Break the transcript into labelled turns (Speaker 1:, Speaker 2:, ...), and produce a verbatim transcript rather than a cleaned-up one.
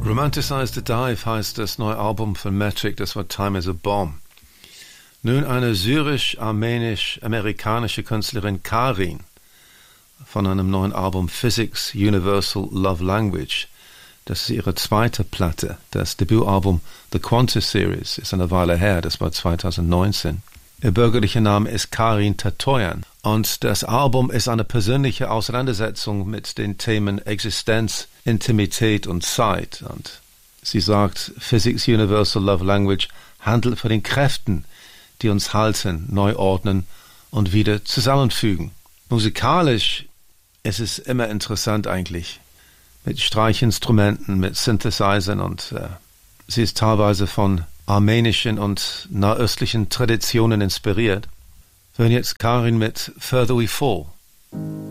Speaker 1: Romanticized Dive heißt das neue Album von Metric, das war Time is a Bomb. Nun eine syrisch-armenisch-amerikanische Künstlerin Karin von einem neuen Album Physics Universal Love Language. Das ist ihre zweite Platte. Das Debütalbum The Quanta Series ist eine Weile her, das war zwanzig neunzehn. Ihr bürgerlicher Name ist Karin Tatoyan und das Album ist eine persönliche Auseinandersetzung mit den Themen Existenz, Intimität und Zeit. Und sie sagt, Physics Universal Love Language handelt von den Kräften, die uns halten, neu ordnen und wieder zusammenfügen. Musikalisch ist es immer interessant eigentlich, mit Streichinstrumenten, mit Synthesizern und äh, sie ist teilweise von armenischen und nahöstlichen Traditionen inspiriert. Wir hören jetzt Karin mit Further We Fall.